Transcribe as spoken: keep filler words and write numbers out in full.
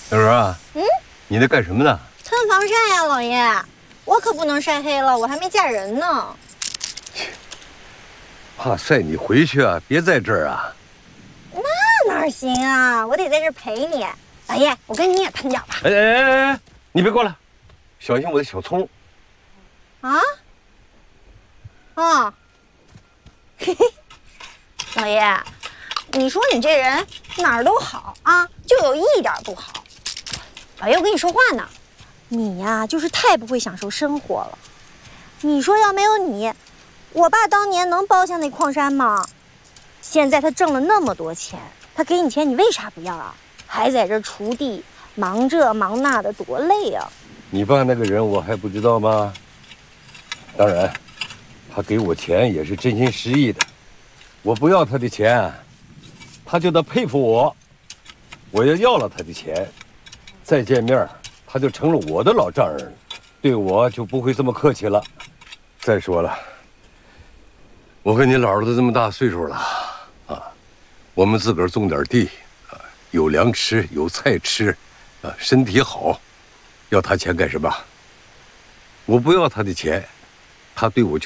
小茹啊，嗯，你在干什么呢？ 蹭防晒呀，老爷，我可不能晒黑了，我还没嫁人呢。 怕晒你回去啊，别在这儿啊。 那哪行啊，我得在这儿陪你。老爷，我跟你也喷点吧。 哎哎哎哎，你别过来，小心我的小葱。 啊？啊？嘿嘿，老爷，你说你这人哪儿都好啊，就有一点不好。老爷，我跟你说话呢，你呀就是太不会享受生活了。你说要没有你，我爸当年能包下那矿山吗？现在他挣了那么多钱，他给你钱，你为啥不要啊？还在这锄地，忙这忙那的，多累啊！ 你爸那个人我还不知道吗？当然，他给我钱也是真心实意的。我不要他的钱，他就得佩服我。我要要了他的钱，再见面，他就成了我的老丈人了，对我就不会这么客气了。再说了，我和你姥姥都这么大岁数了啊，我们自个儿种点地啊，有粮吃，有菜吃，啊，身体好，要他钱干什么？我不要他的钱，他对我就。